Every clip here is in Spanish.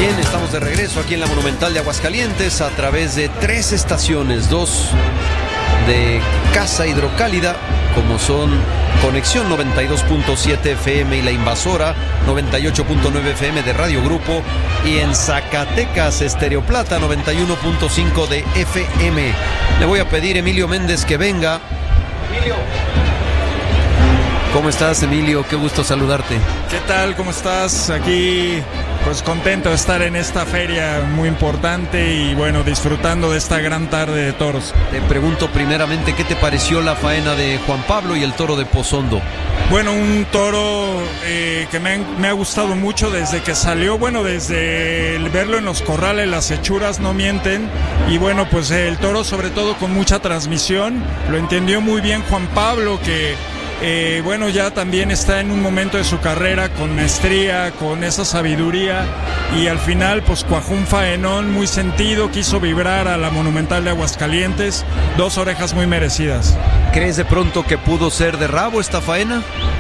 Bien, estamos de regreso aquí en la Monumental de Aguascalientes a través de 3 estaciones, 2 de Casa Hidrocálida, como son Conexión 92.7 FM y La Invasora 98.9 FM de Radio Grupo, y en Zacatecas Estéreo Plata 91.5 de FM. Le voy a pedir a Emilio Méndez que venga. Emilio. ¿Cómo estás, Emilio? Qué gusto saludarte. ¿Qué tal? ¿Cómo estás? Aquí, pues contento de estar en esta feria muy importante y bueno, disfrutando de esta gran tarde de toros. Te pregunto primeramente, ¿qué te pareció la faena de Juan Pablo y el toro de Pozondo? Bueno, un toro que me ha gustado mucho desde que salió, bueno, desde el verlo en los corrales, las hechuras no mienten, y bueno, pues el toro sobre todo con mucha transmisión, lo entendió muy bien Juan Pablo, que bueno, ya también está en un momento de su carrera con maestría, con esa sabiduría, y al final pues cuajó un faenón muy sentido, quiso vibrar a la Monumental de Aguascalientes, 2 orejas muy merecidas. ¿Crees de pronto que pudo ser de rabo esta faena?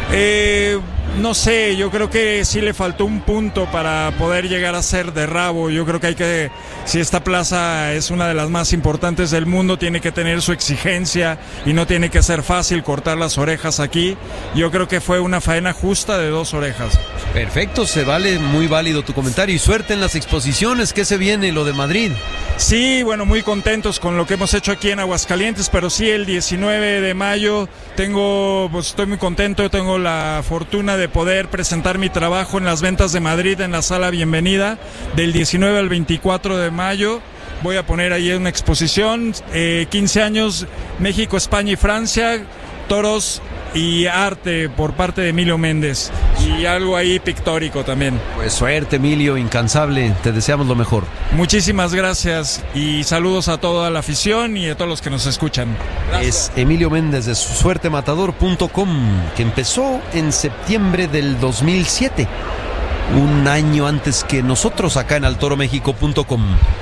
No sé, yo creo que sí le faltó un punto para poder llegar a ser de rabo. Yo creo que si esta plaza es una de las más importantes del mundo, tiene que tener su exigencia y no tiene que ser fácil cortar las orejas aquí. Yo creo que fue una faena justa de 2 orejas. Perfecto, se vale, muy válido tu comentario, y suerte en las exposiciones. ¿Qué se viene, lo de Madrid? Sí, bueno, muy contentos con lo que hemos hecho aquí en Aguascalientes, pero sí, el 19 de mayo estoy muy contento, tengo la fortuna de poder presentar mi trabajo en las ventas de Madrid en la Sala Bienvenida del 19 al 24 de mayo. Voy a poner ahí una exposición, 15 años, México, España y Francia, toros y arte por parte de Emilio Méndez, y algo ahí pictórico también. Pues suerte, Emilio, incansable, te deseamos lo mejor. Muchísimas gracias y saludos a toda la afición y a todos los que nos escuchan. Gracias. Es Emilio Méndez de susuertematador.com, que empezó en septiembre del 2007, un año antes que nosotros acá en altoromexico.com.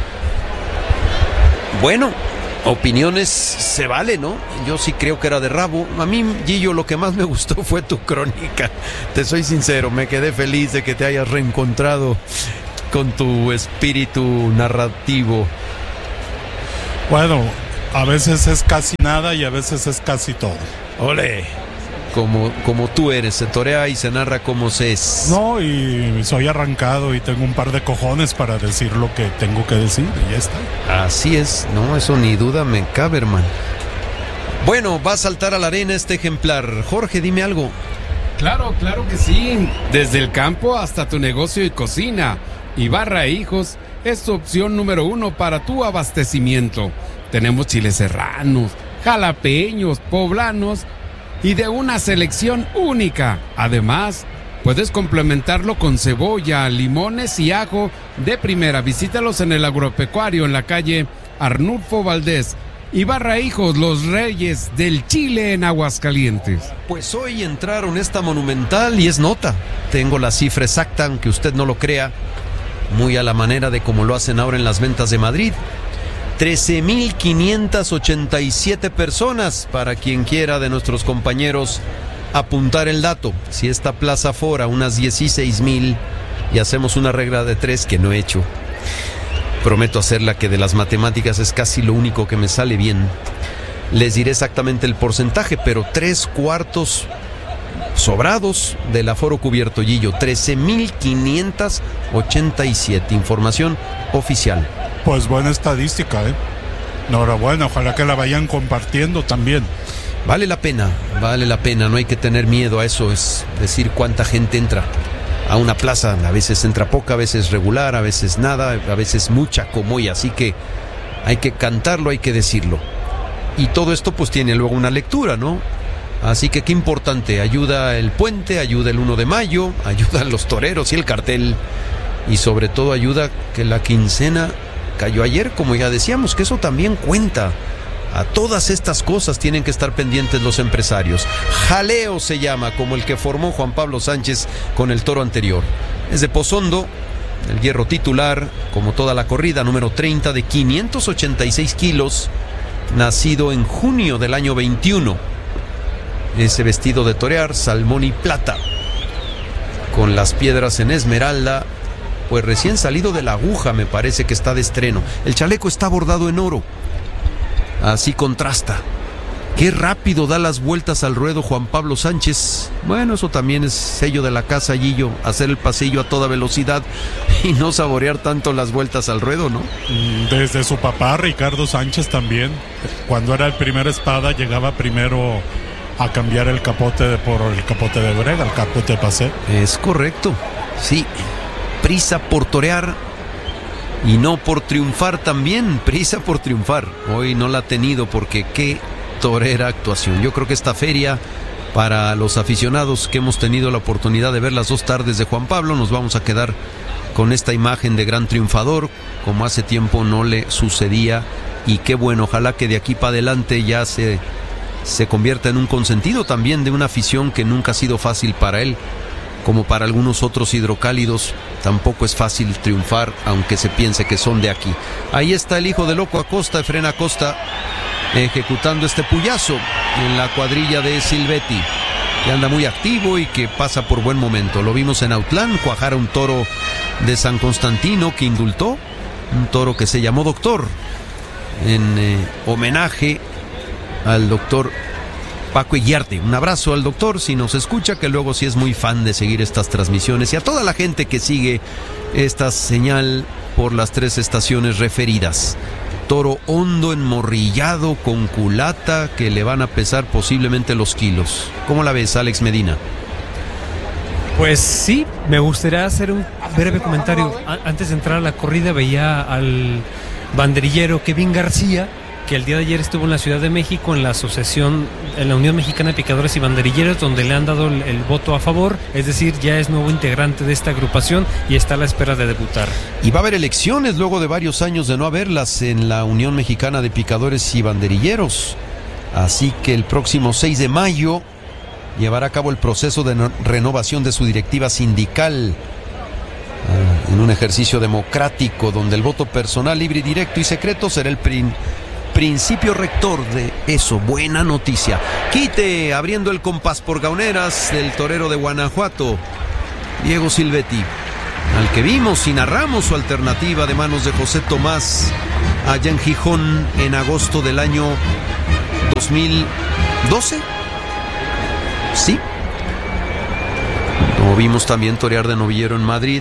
Bueno, opiniones se vale, ¿no? Yo sí creo que era de rabo. A mí, Gillo, lo que más me gustó fue tu crónica. Te soy sincero, me quedé feliz de que te hayas reencontrado con tu espíritu narrativo. Bueno, a veces es casi nada y a veces es casi todo. ¡Ole! Como tú eres, se torea y se narra como se es. No, y soy arrancado y tengo un par de cojones para decir lo que tengo que decir y ya está. Así es, no, eso ni duda me cabe, hermano. Bueno, va a saltar a la arena este ejemplar. Jorge, dime algo. Claro que sí. Desde el campo hasta tu negocio y cocina. Ibarra e Hijos es tu opción número 1 para tu abastecimiento. Tenemos chiles serranos, jalapeños, poblanos y de una selección única. Además, puedes complementarlo con cebolla, limones y ajo de primera. Visítalos en el agropecuario en la calle Arnulfo Valdés. Ibarra Hijos, los reyes del chile en Aguascalientes. Pues hoy entraron esta Monumental y es nota. Tengo la cifra exacta, aunque usted no lo crea, muy a la manera de como lo hacen ahora en las ventas de Madrid. 13,587 personas, para quien quiera de nuestros compañeros apuntar el dato. Si esta plaza fuera unas 16,000 y hacemos una regla de 3 que no he hecho, prometo hacerla, que de las matemáticas es casi lo único que me sale bien, les diré exactamente el porcentaje, pero 3/4 sobrados del aforo cubierto, Gillo. 13,587, información oficial. Pues buena estadística, enhorabuena, ojalá que la vayan compartiendo también. Vale la pena, no hay que tener miedo a eso, es decir, cuánta gente entra a una plaza. A veces entra poca, a veces regular, a veces nada, a veces mucha como hoy, así que hay que cantarlo, hay que decirlo. Y todo esto pues tiene luego una lectura, ¿no? Así que qué importante, ayuda el puente, ayuda el 1 de mayo, ayudan los toreros y el cartel, y sobre todo ayuda que la quincena cayó ayer, como ya decíamos, que eso también cuenta. A todas estas cosas tienen que estar pendientes los empresarios. Jaleo se llama, como el que formó Juan Pablo Sánchez con el toro anterior. Es de Pozondo, el hierro titular, como toda la corrida, número 30, de 586 kilos, nacido en junio del año 21. Ese vestido de torear, salmón y plata, con las piedras en esmeralda pues recién salido de la aguja, me parece que está de estreno. El chaleco está bordado en oro. Así contrasta. Qué rápido da las vueltas al ruedo Juan Pablo Sánchez. Bueno, eso también es sello de la casa, Gillo, hacer el pasillo a toda velocidad y no saborear tanto las vueltas al ruedo, ¿no? Desde su papá, Ricardo Sánchez, también. Cuando era el primer espada, llegaba primero a cambiar el capote por el capote de brega, el capote de pasé. Es correcto, sí. Prisa por torear y no por triunfar también. Prisa por triunfar. Hoy no la ha tenido porque qué torera actuación. Yo creo que esta feria, para los aficionados que hemos tenido la oportunidad de ver las 2 tardes de Juan Pablo, nos vamos a quedar con esta imagen de gran triunfador, como hace tiempo no le sucedía, y qué bueno, ojalá que de aquí para adelante ya se convierta en un consentido también de una afición que nunca ha sido fácil para él, como para algunos otros hidrocálidos. Tampoco es fácil triunfar, aunque se piense que son de aquí. Ahí está el hijo de Loco Acosta, Efrén Acosta, ejecutando este puyazo en la cuadrilla de Silvetti, que anda muy activo y que pasa por buen momento. Lo vimos en Autlán cuajar a un toro de San Constantino que indultó, un toro que se llamó Doctor, en homenaje al doctor Paco Iguiarte. Un abrazo al doctor, si nos escucha, que luego sí es muy fan de seguir estas transmisiones, y a toda la gente que sigue esta señal por las 3 estaciones referidas. Toro hondo, enmorrillado, con culata, que le van a pesar posiblemente los kilos. ¿Cómo la ves, Alex Medina? Pues sí, me gustaría hacer un breve comentario. Antes de entrar a la corrida veía al banderillero Kevin García, que el día de ayer estuvo en la Ciudad de México en la asociación, en la Unión Mexicana de Picadores y Banderilleros, donde le han dado el voto a favor, es decir, ya es nuevo integrante de esta agrupación y está a la espera de debutar. Y va a haber elecciones luego de varios años de no haberlas en la Unión Mexicana de Picadores y Banderilleros, así que el próximo 6 de mayo llevará a cabo el proceso de renovación de su directiva sindical, en un ejercicio democrático donde el voto personal, libre, directo y secreto será el principio rector de eso. Buena noticia. Quite abriendo el compás por Gauneras del torero de Guanajuato, Diego Silvetti, al que vimos y narramos su alternativa de manos de José Tomás allá en Gijón en agosto del año 2012. Sí. Lo vimos también torear de novillero en Madrid,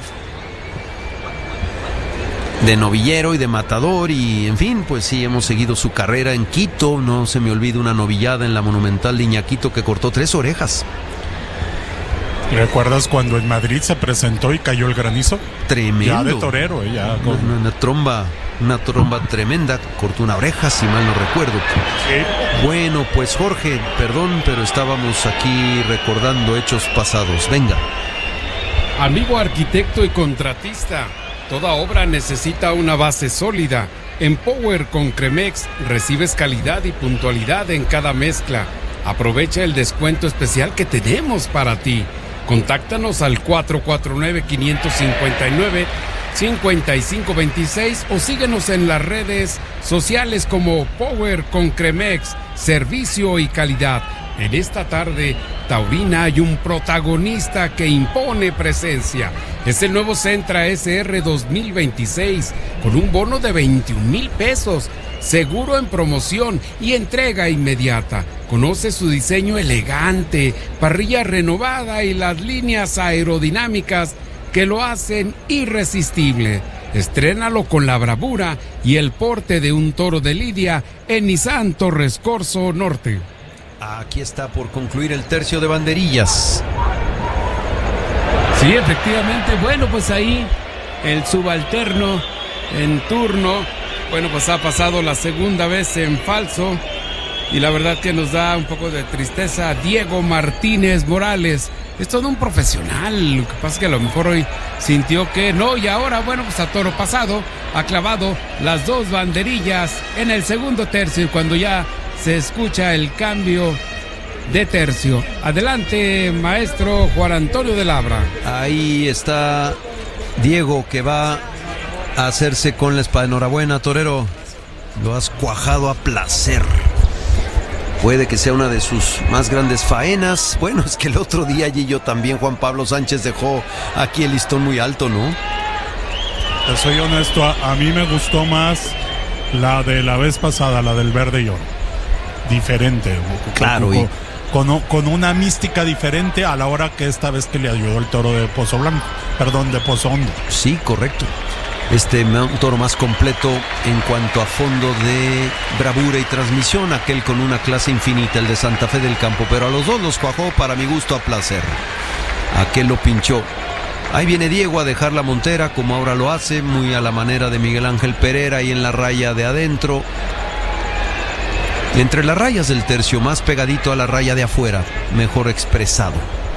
de novillero y de matador, y en fin, pues sí, hemos seguido su carrera en Quito. No se me olvida una novillada en la Monumental de Iñaquito que cortó 3 orejas. ¿Recuerdas cuando en Madrid se presentó y cayó el granizo? Tremendo. Ya de torero, ya con... una tromba tremenda, cortó una oreja, si mal no recuerdo. Sí. Bueno, pues Jorge, perdón, pero estábamos aquí recordando hechos pasados. Venga. Amigo arquitecto y contratista, toda obra necesita una base sólida. En Power con Cremex recibes calidad y puntualidad en cada mezcla. Aprovecha el descuento especial que tenemos para ti. Contáctanos al 449-559-5526 o síguenos en las redes sociales como Power con Cremex, servicio y calidad. En esta tarde taurina hay un protagonista que impone presencia. Es el nuevo Sentra SR 2026 con un bono de 21,000 pesos, seguro en promoción y entrega inmediata. Conoce su diseño elegante, parrilla renovada y las líneas aerodinámicas que lo hacen irresistible. Estrénalo con la bravura y el porte de un toro de lidia en Nissan Torres Corzo Norte. Aquí está por concluir el tercio de banderillas. Sí, efectivamente. Bueno, pues ahí el subalterno en turno, bueno, pues ha pasado la segunda vez en falso y la verdad que nos da un poco de tristeza. Diego Martínez Morales es todo un profesional, lo que pasa es que a lo mejor hoy sintió que no, y ahora, bueno, pues a toro pasado ha clavado las 2 banderillas en el segundo tercio, cuando ya se escucha el cambio de tercio. Adelante, maestro Juan Antonio de Labra. Ahí está Diego, que va a hacerse con la espada. Enhorabuena, torero, lo has cuajado a placer. Puede que sea una de sus más grandes faenas. Bueno, es que el otro día allí yo también, Juan Pablo Sánchez dejó aquí el listón muy alto, ¿no? te soy honesto, a mí me gustó más la de la vez pasada, la del verde y oro. Diferente. Claro, con una mística diferente a la hora que esta vez que le ayudó el toro de Pozo Blanco, de Pozo Hondo. Sí, correcto. Un toro más completo en cuanto a fondo de bravura y transmisión, aquel con una clase infinita, el de Santa Fe del Campo, pero a los dos los cuajó para mi gusto a placer. Aquel lo pinchó. Ahí viene Diego a dejar la montera como ahora lo hace, muy a la manera de Miguel Ángel Pereira, ahí en la raya de adentro. Entre las rayas del tercio, más pegadito a la raya de afuera, mejor expresado.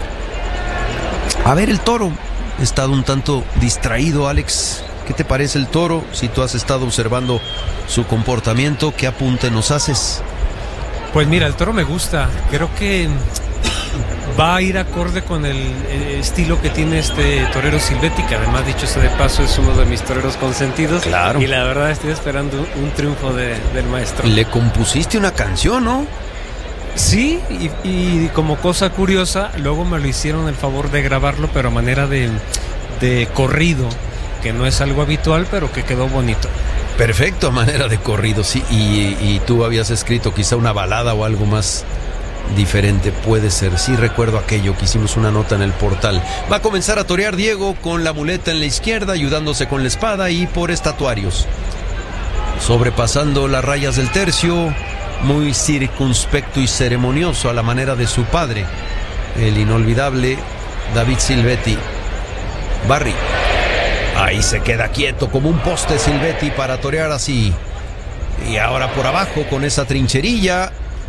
A ver el toro, he estado un tanto distraído, Alex. ¿Qué te parece el toro? Si tú has estado observando su comportamiento, ¿qué apunte nos haces? Pues mira, el toro me gusta. Creo que va a ir acorde con el estilo que tiene este torero Silvetti, que además, dicho sea de paso, es uno de mis toreros consentidos. Claro. Y la verdad estoy esperando un triunfo del maestro. Le compusiste una canción, ¿no? Sí, y como cosa curiosa, luego me lo hicieron el favor de grabarlo, pero a manera de corrido, que no es algo habitual, pero que quedó bonito. Perfecto, a manera de corrido, sí. Y tú habías escrito quizá una balada o algo más diferente, puede ser. Sí, recuerdo aquello que hicimos una nota en el portal. Va a comenzar a torear Diego con la muleta en la izquierda, ayudándose con la espada y por estatuarios. Sobrepasando las rayas del tercio, muy circunspecto y ceremonioso a la manera de su padre, el inolvidable David Silvetti. Barry. Ahí se queda quieto como un poste Silvetti para torear así. Y ahora por abajo con esa trincherilla.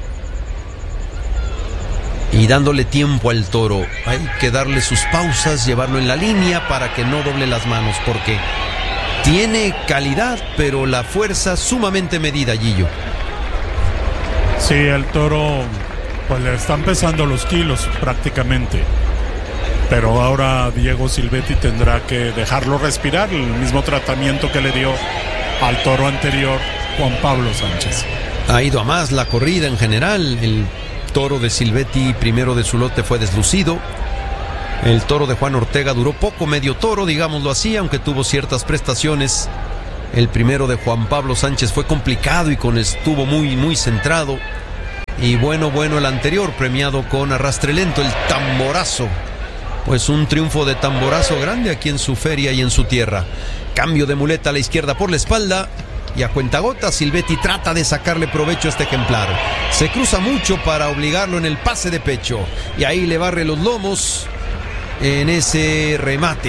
Y dándole tiempo al toro. Hay que darle sus pausas, llevarlo en la línea para que no doble las manos, porque tiene calidad, pero la fuerza sumamente medida, Gillo. Sí, el toro pues le están pesando los kilos prácticamente. Pero ahora Diego Silvetti tendrá que dejarlo respirar, el mismo tratamiento que le dio al toro anterior Juan Pablo Sánchez. Ha ido a más la corrida en general. El toro de Silvetti, primero de su lote, fue deslucido. El toro de Juan Ortega duró poco, medio toro, digámoslo así, aunque tuvo ciertas prestaciones. El primero de Juan Pablo Sánchez fue complicado y estuvo muy centrado. Y bueno, el anterior, premiado con arrastre lento, el tamborazo. Pues un triunfo de tamborazo grande aquí en su feria y en su tierra. Cambio de muleta a la izquierda por la espalda. Y a cuentagotas Silvetti trata de sacarle provecho a este ejemplar. Se cruza mucho para obligarlo en el pase de pecho. Y ahí le barre los lomos en ese remate.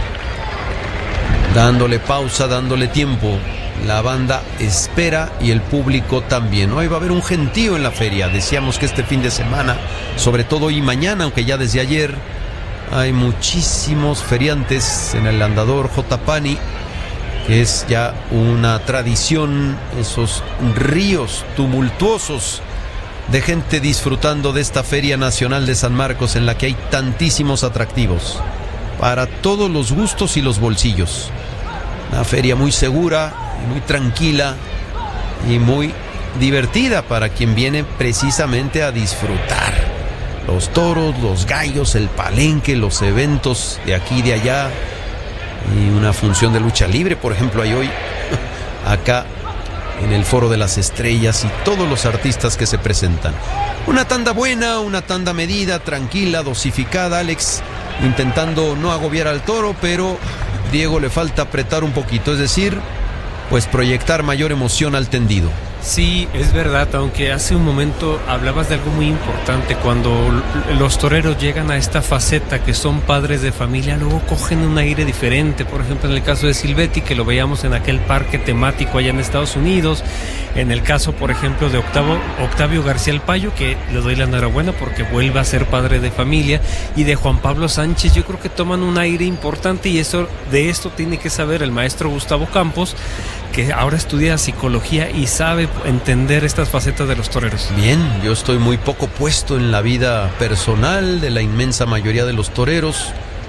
Dándole pausa, dándole tiempo. La banda espera y el público también. Hoy va a haber un gentío en la feria. Decíamos que este fin de semana, sobre todo hoy y mañana, aunque ya desde ayer, hay muchísimos feriantes en el andador J. Pani, que es ya una tradición, esos ríos tumultuosos de gente disfrutando de esta Feria Nacional de San Marcos, en la que hay tantísimos atractivos para todos los gustos y los bolsillos. Una feria muy segura, muy tranquila y muy divertida para quien viene precisamente a disfrutar. Los toros, los gallos, el palenque, los eventos de aquí y de allá. Y una función de lucha libre, por ejemplo, hay hoy acá en el Foro de las Estrellas, y todos los artistas que se presentan. Una tanda buena, una tanda medida, tranquila, dosificada, Alex, intentando no agobiar al toro, pero Diego le falta apretar un poquito, es decir, pues proyectar mayor emoción al tendido. Sí, es verdad, aunque hace un momento hablabas de algo muy importante. Cuando los toreros llegan a esta faceta que son padres de familia, luego cogen un aire diferente. Por ejemplo, en el caso de Silvetti, que lo veíamos en aquel parque temático allá en Estados Unidos. En el caso, por ejemplo, de Octavio García El Payo, que le doy la enhorabuena porque vuelve a ser padre de familia. Y de Juan Pablo Sánchez, yo creo que toman un aire importante, y de esto tiene que saber el maestro Gustavo Campos, que ahora estudia psicología y sabe entender estas facetas de los toreros. Bien, yo estoy muy poco puesto en la vida personal de la inmensa mayoría de los toreros.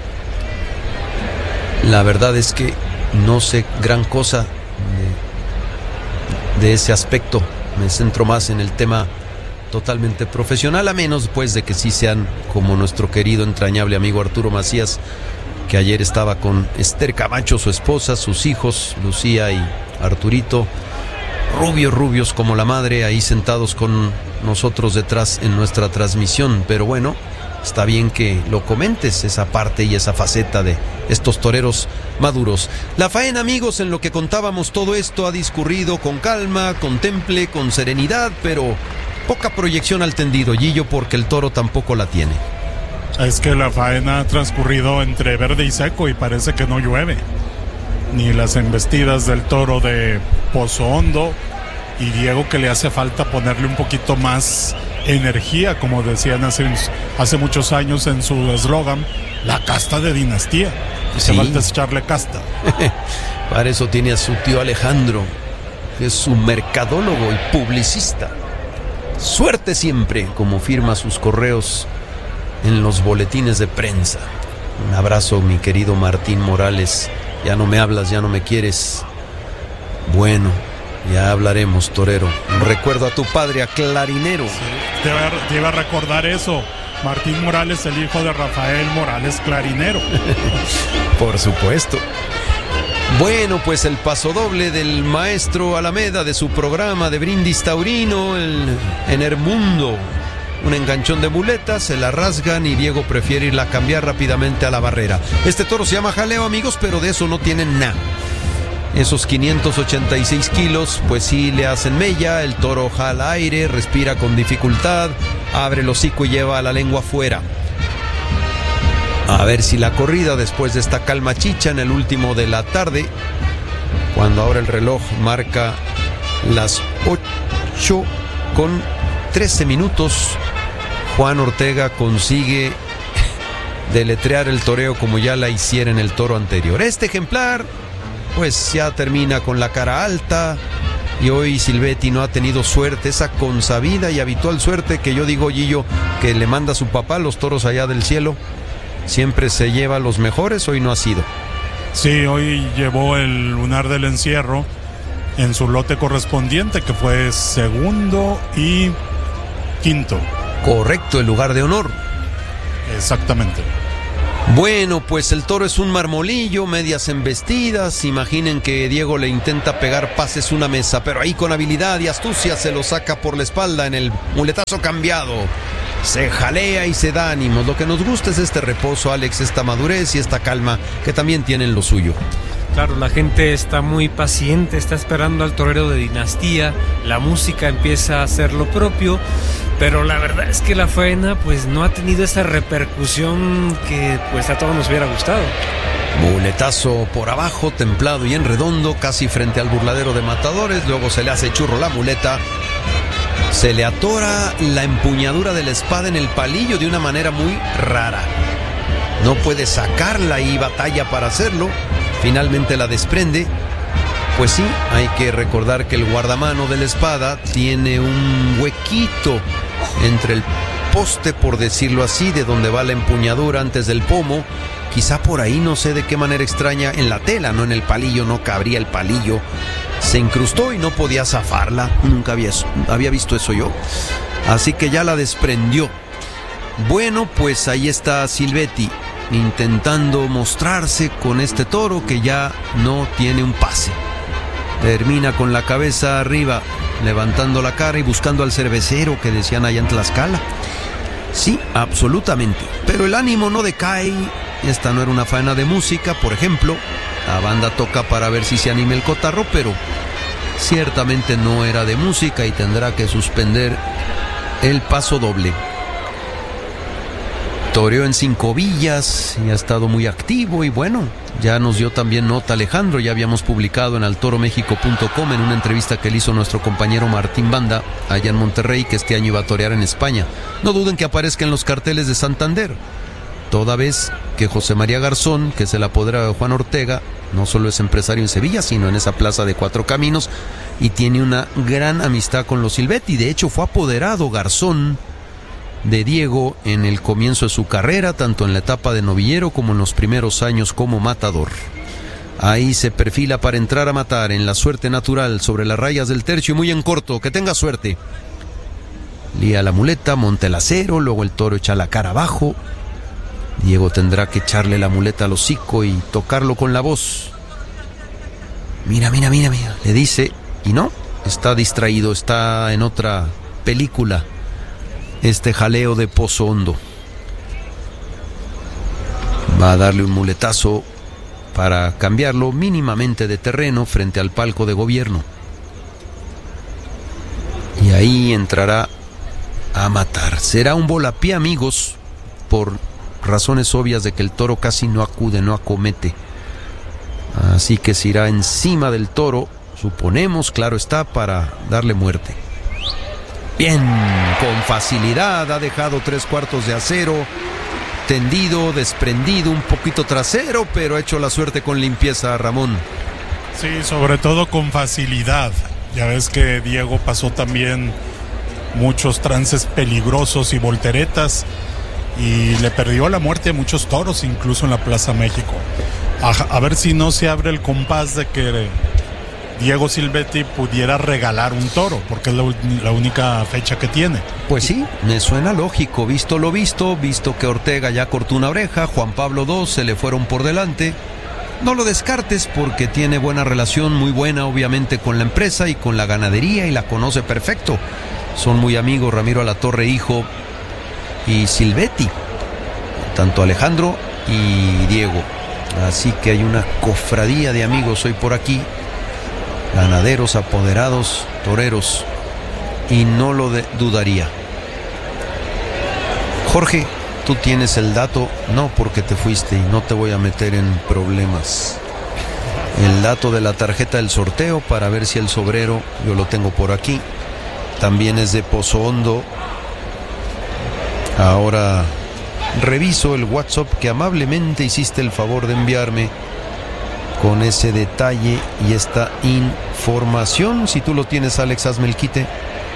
La verdad es que no sé gran cosa de ese aspecto. Me centro más en el tema totalmente profesional, a menos pues de que sí sean como nuestro querido entrañable amigo Arturo Macías, que ayer estaba con Esther Camacho, su esposa, sus hijos, Lucía y Arturito, rubios como la madre, ahí sentados con nosotros detrás en nuestra transmisión. Pero bueno, está bien que lo comentes, esa parte y esa faceta de estos toreros maduros. La faena, amigos, en lo que contábamos todo esto, ha discurrido con calma, con temple, con serenidad, pero poca proyección al tendido, Gillo, porque el toro tampoco la tiene. Es que la faena ha transcurrido entre verde y seco y parece que no llueve. Ni las embestidas del toro de Pozo Hondo, y Diego, que le hace falta ponerle un poquito más energía, como decían hace muchos años en su eslogan, la casta de dinastía. Hace falta echarle casta. Para eso tiene a su tío Alejandro, que es su mercadólogo y publicista. Suerte siempre, como firma sus correos en los boletines de prensa. Un abrazo, mi querido Martín Morales. Ya no me hablas, ya no me quieres. Bueno, ya hablaremos, torero. Recuerdo a tu padre, a Clarinero. Sí, te iba a recordar eso. Martín Morales, el hijo de Rafael Morales Clarinero. Por supuesto. Bueno, pues el paso doble del maestro Alameda, de su programa de Brindis Taurino, en Hermundo. Un enganchón de muletas, se la rasgan y Diego prefiere irla a cambiar rápidamente a la barrera. Este toro se llama jaleo, amigos, pero de eso no tienen nada. Esos 586 kilos, pues sí le hacen mella. El toro jala aire, respira con dificultad, abre el hocico y lleva la lengua afuera. A ver si la corrida, después de esta calma chicha en el último de la tarde, cuando ahora el reloj marca las 8:13, Juan Ortega consigue deletrear el toreo como ya la hiciera en el toro anterior. Este ejemplar pues ya termina con la cara alta, y hoy Silvetti no ha tenido suerte, esa consabida y habitual suerte que yo digo, Gillo, que le manda a su papá los toros allá del cielo. Siempre se lleva los mejores, hoy no ha sido. Sí, hoy llevó el lunar del encierro en su lote correspondiente, que fue segundo y quinto. Correcto, el lugar de honor. Exactamente. Bueno, pues el toro es un marmolillo, medias embestidas. Imaginen que Diego le intenta pegar pases una mesa, pero ahí con habilidad y astucia se lo saca por la espalda en el muletazo cambiado. Se jalea y se da ánimos. Lo que nos gusta es este reposo, Alex, esta madurez y esta calma que también tienen lo suyo. Claro, la gente está muy paciente, está esperando al torero de dinastía, la música empieza a hacer lo propio, pero la verdad es que la faena pues no ha tenido esa repercusión que pues a todos nos hubiera gustado. Muletazo por abajo, templado y en redondo, casi frente al burladero de matadores. Luego se le hace churro la muleta, se le atora la empuñadura de la espada en el palillo de una manera muy rara. No puede sacarla y batalla para hacerlo. Finalmente la desprende. Pues sí, hay que recordar que el guardamano de la espada tiene un huequito entre el poste, por decirlo así, de donde va la empuñadura antes del pomo. Quizá por ahí, no sé de qué manera extraña, en la tela, no en el palillo, no cabría el palillo. Se incrustó y no podía zafarla. Nunca había visto eso yo. Así que ya la desprendió. Bueno, pues ahí está Silvetti, intentando mostrarse con este toro que ya no tiene un pase. Termina con la cabeza arriba, levantando la cara y buscando al cervecero que decían allá en Tlaxcala. Sí, absolutamente, pero el ánimo no decae. Esta no era una faena de música, por ejemplo. La banda toca para ver si se anima el cotarro, pero ciertamente no era de música y tendrá que suspender el paso doble. Toreó en 5 villas y ha estado muy activo, y bueno, ya nos dio también nota Alejandro. Ya habíamos publicado en altoromexico.com en una entrevista que le hizo nuestro compañero Martín Banda allá en Monterrey, que este año iba a torear en España. No duden que aparezca en los carteles de Santander, toda vez que José María Garzón, que es el apoderado de Juan Ortega, no solo es empresario en Sevilla, sino en esa plaza de 4 Caminos, y tiene una gran amistad con los Silvetti. De hecho, fue apoderado Garzón de Diego en el comienzo de su carrera, tanto en la etapa de novillero como en los primeros años como matador. Ahí se perfila para entrar a matar en la suerte natural sobre las rayas del tercio y muy en corto. Que tenga suerte. Lía la muleta, monta el acero, luego el toro echa la cara abajo, Diego tendrá que echarle la muleta al hocico y tocarlo con la voz. Mira, le dice, y no, está distraído, está en otra película, este jaleo de Pozo Hondo. Va a darle un muletazo para cambiarlo mínimamente de terreno frente al palco de gobierno. Y ahí entrará a matar. Será un volapié, amigos, por razones obvias de que el toro casi no acude, no acomete. Así que se irá encima del toro, suponemos, claro está, para darle muerte. Bien, con facilidad ha dejado 3/4 de acero, tendido, desprendido, un poquito trasero, pero ha hecho la suerte con limpieza, Ramón. Sí, sobre todo con facilidad. Ya ves que Diego pasó también muchos trances peligrosos y volteretas y le perdió la muerte a muchos toros, incluso en la Plaza México. A ver si no se abre el compás de que Diego Silvetti pudiera regalar un toro, porque es la única fecha que tiene. Pues sí, me suena lógico, visto lo visto que Ortega ya cortó una oreja, Juan Pablo II se le fueron por delante. No lo descartes porque tiene buena relación, muy buena obviamente con la empresa y con la ganadería y la conoce perfecto. Son muy amigos Ramiro Alatorre hijo y Silvetti, tanto Alejandro y Diego. Así que hay una cofradía de amigos hoy por aquí, ganaderos, apoderados, toreros, y no lo dudaría. Jorge, tú tienes el dato, no porque te fuiste y no te voy a meter en problemas. El dato de la tarjeta del sorteo para ver si el sobrero, yo lo tengo por aquí, también es de Pozo Hondo. Ahora reviso el WhatsApp que amablemente hiciste el favor de enviarme con ese detalle y esta información. Si tú lo tienes, Alex, hazme el quite.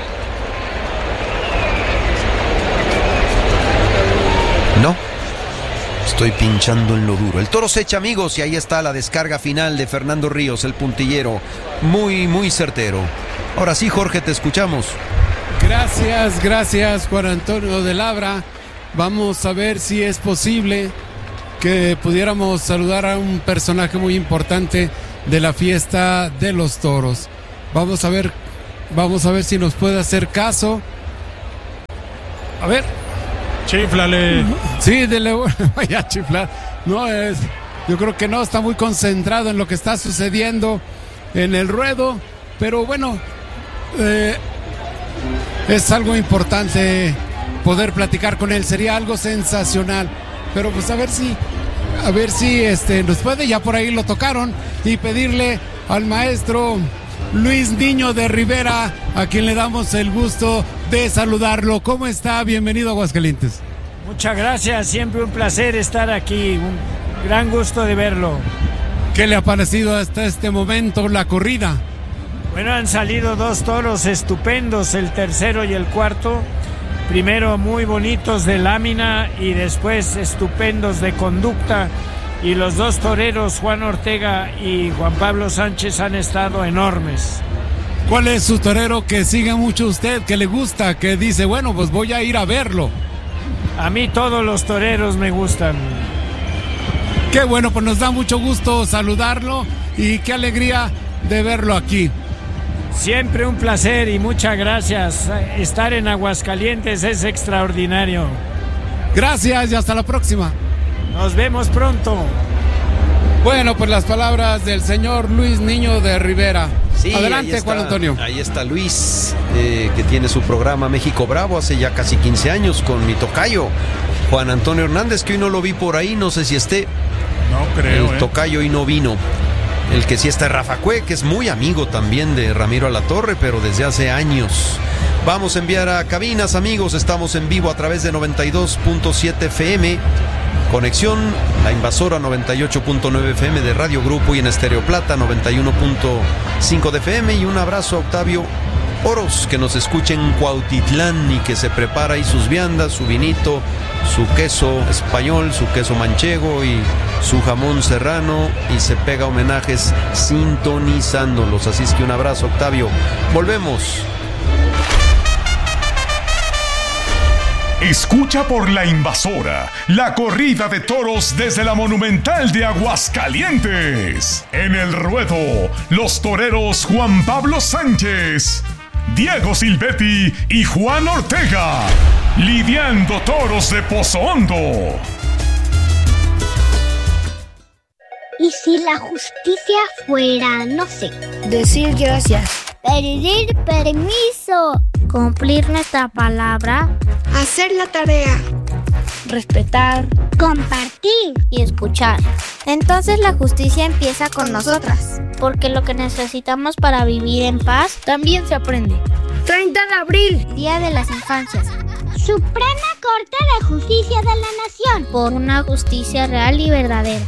No, estoy pinchando en lo duro. El toro se echa, amigos, y ahí está la descarga final de Fernando Ríos, el puntillero. Muy certero. Ahora sí, Jorge, te escuchamos. Gracias, Juan Antonio de Labra. Vamos a ver si es posible que pudiéramos saludar a un personaje muy importante de la fiesta de los toros. Vamos a ver si nos puede hacer caso. A ver. Chíflale. Sí, vaya a chiflar. No es. Yo creo que no está muy concentrado en lo que está sucediendo en el ruedo, pero bueno, es algo importante poder platicar con él, sería algo sensacional. Pero pues a ver si nos puede, ya por ahí lo tocaron, y pedirle al maestro Luis Niño de Rivera, a quien le damos el gusto de saludarlo. ¿Cómo está? Bienvenido a Aguascalientes. Muchas gracias, siempre un placer estar aquí, un gran gusto de verlo. ¿Qué le ha parecido hasta este momento la corrida? Bueno, han salido dos toros estupendos, el tercero y el cuarto. Primero muy bonitos de lámina y después estupendos de conducta. Y los dos toreros, Juan Ortega y Juan Pablo Sánchez, han estado enormes. ¿Cuál es su torero que sigue mucho usted, que le gusta, que dice, bueno, pues voy a ir a verlo? A mí todos los toreros me gustan. Qué bueno, pues nos da mucho gusto saludarlo y qué alegría de verlo aquí. Siempre un placer y muchas gracias. Estar en Aguascalientes es extraordinario. Gracias y hasta la próxima. Nos vemos pronto. Bueno, pues las palabras del señor Luis Niño de Rivera. Sí, adelante, Juan Antonio. Ahí está Luis, que tiene su programa México Bravo hace ya casi 15 años con mi tocayo, Juan Antonio Hernández, que hoy no lo vi por ahí, no sé si esté. No creo. El tocayo hoy no vino. El que sí está es Rafa Cue, que es muy amigo también de Ramiro Alatorre, pero desde hace años. Vamos a enviar a cabinas, amigos. Estamos en vivo a través de 92.7 FM. Conexión, La Invasora 98.9 FM de Radio Grupo y en Estéreo Plata 91.5 de FM. Y un abrazo a Octavio Oros, que nos escucha en Cuautitlán y que se prepara ahí sus viandas, su vinito, su queso español, su queso manchego y su jamón serrano, y se pega homenajes sintonizándolos. Así es que un abrazo, Octavio. Volvemos. Escucha por La Invasora, la corrida de toros desde la Monumental de Aguascalientes. En el ruedo, los toreros Juan Pablo Sánchez, Diego Silvetti y Juan Ortega, lidiando toros de Pozo Hondo. ¿Y si la justicia fuera, no sé, decir gracias, pedir permiso, cumplir nuestra palabra, hacer la tarea, respetar, compartir y escuchar? Entonces la justicia empieza con nosotras, porque lo que necesitamos para vivir en paz también se aprende. 30 de abril, Día de las Infancias. Suprema Corte de Justicia de la Nación, por una justicia real y verdadera.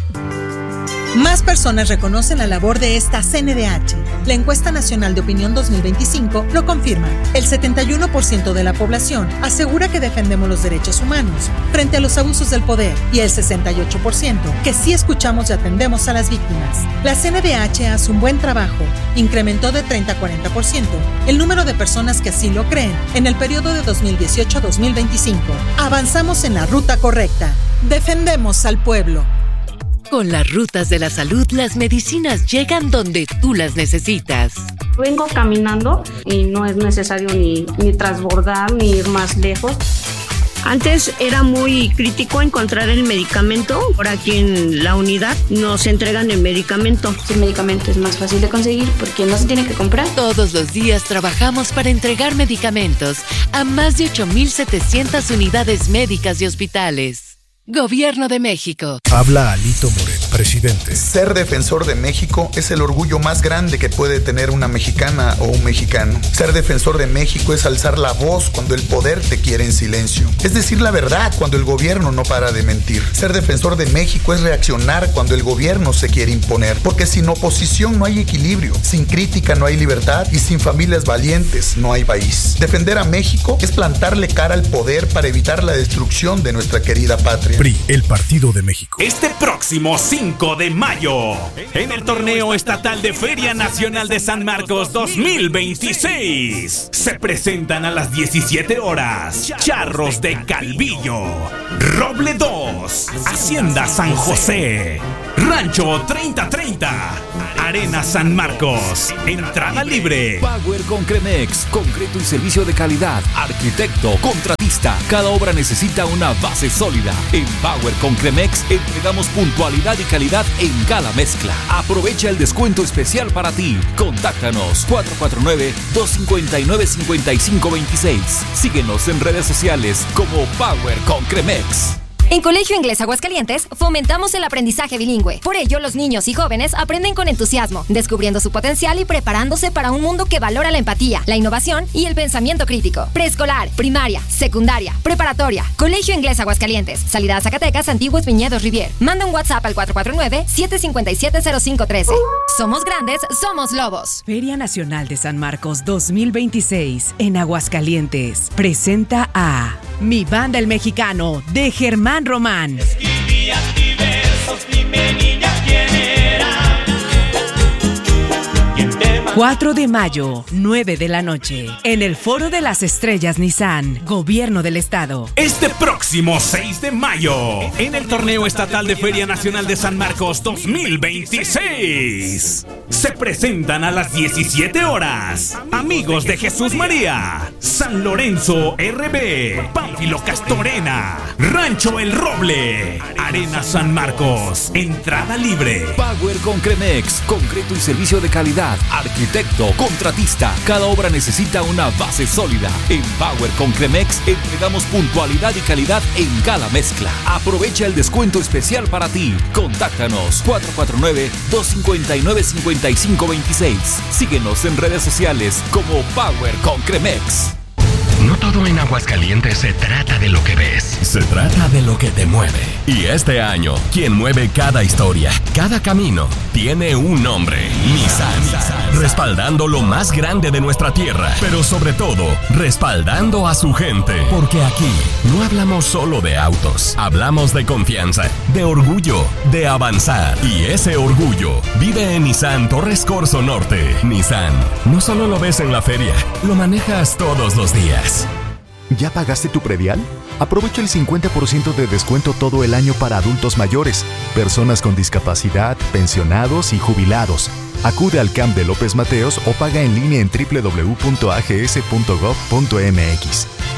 Más personas reconocen la labor de esta CNDH. La encuesta nacional de opinión 2025 lo confirma. El 71% de la población asegura que defendemos los derechos humanos frente a los abusos del poder y el 68% que sí escuchamos y atendemos a las víctimas. La CNDH hace un buen trabajo. Incrementó de 30 a 40% el número de personas que así lo creen en el periodo de 2018 a 2025. Avanzamos en la ruta correcta. Defendemos al pueblo. Con las rutas de la salud, las medicinas llegan donde tú las necesitas. Vengo caminando y no es necesario ni transbordar ni ir más lejos. Antes era muy crítico encontrar el medicamento. Ahora aquí en la unidad nos entregan el medicamento. El medicamento es más fácil de conseguir porque no se tiene que comprar. Todos los días trabajamos para entregar medicamentos a más de 8,700 unidades médicas y hospitales. Gobierno de México. Habla Alito Moreno, presidente. Ser defensor de México es el orgullo más grande que puede tener una mexicana o un mexicano. Ser defensor de México es alzar la voz cuando el poder te quiere en silencio. Es decir la verdad cuando el gobierno no para de mentir. Ser defensor de México es reaccionar cuando el gobierno se quiere imponer. Porque sin oposición no hay equilibrio, sin crítica no hay libertad y sin familias valientes no hay país. Defender a México es plantarle cara al poder para evitar la destrucción de nuestra querida patria. PRI, el Partido de México. Este próximo 5 de mayo, en el Torneo Estatal de Feria Nacional de San Marcos 2026, se presentan a las 17 horas Charros de Calvillo, Roble 2, Hacienda San José, Rancho 3030, Arena San Marcos, entrada libre. Power Concremex, concreto y servicio de calidad, arquitecto, contratista. Cada obra necesita una base sólida. En Power Concremex entregamos puntualidad y calidad en cada mezcla. Aprovecha el descuento especial para ti. Contáctanos 449-259-5526. Síguenos en redes sociales como Power Concremex. En Colegio Inglés Aguascalientes fomentamos el aprendizaje bilingüe. Por ello, los niños y jóvenes aprenden con entusiasmo, descubriendo su potencial y preparándose para un mundo que valora la empatía, la innovación y el pensamiento crítico. Preescolar, primaria, secundaria, preparatoria. Colegio Inglés Aguascalientes. Salida a Zacatecas, Antiguos Viñedos Rivier. Manda un WhatsApp al 449-757-0513. Somos grandes, somos lobos. Feria Nacional de San Marcos 2026 en Aguascalientes. Presenta a Mi Banda el Mexicano de Germán Román. 4 de mayo, 9 de la noche, en el Foro de las Estrellas Nissan, Gobierno del Estado. Este próximo 6 de mayo, en el Torneo Estatal de Feria Nacional de San Marcos 2026, se presentan a las 17 horas Amigos de Jesús María, San Lorenzo RB, Pánfilo Castorena, Rancho El Roble, Arena San Marcos, entrada libre. Power Concremex, concreto y servicio de calidad, arquitecto, contratista. Cada obra necesita una base sólida. En Power Concremex entregamos puntualidad y calidad en cada mezcla. Aprovecha el descuento especial para ti. Contáctanos 449-259-5526. Síguenos en redes sociales como Power Concremex. No todo en Aguascalientes se trata de lo que ves, se trata de lo que te mueve. Y este año, quien mueve cada historia, cada camino, tiene un nombre: Nissan. Respaldando lo más grande de nuestra tierra, pero sobre todo, respaldando a su gente. Porque aquí no hablamos solo de autos, hablamos de confianza, de orgullo, de avanzar. Y ese orgullo vive en Nissan Torres Corzo Norte. Nissan, no solo lo ves en la feria, lo manejas todos los días. ¿Ya pagaste tu predial? Aprovecha el 50% de descuento todo el año para adultos mayores, personas con discapacidad, pensionados y jubilados. Acude al CAMP de López Mateos o paga en línea en www.ags.gov.mx.